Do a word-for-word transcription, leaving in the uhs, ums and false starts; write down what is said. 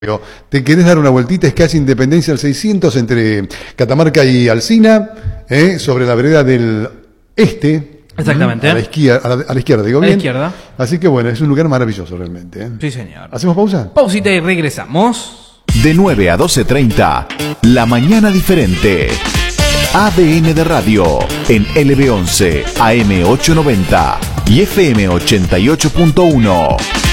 Te querés dar una vueltita, es calle Independencia al seiscientos entre Catamarca y Alsina, ¿eh? Sobre la vereda del este. Exactamente. A la izquierda, a la, a la izquierda, digo a la bien. izquierda. Así que bueno, es un lugar maravilloso realmente. ¿eh? Sí, señor. ¿Hacemos pausa? Pausita y regresamos. De nueve a doce treinta, La Mañana Diferente. A D N de Radio en L B once, A M ochocientos noventa y F M ochenta y ocho punto uno.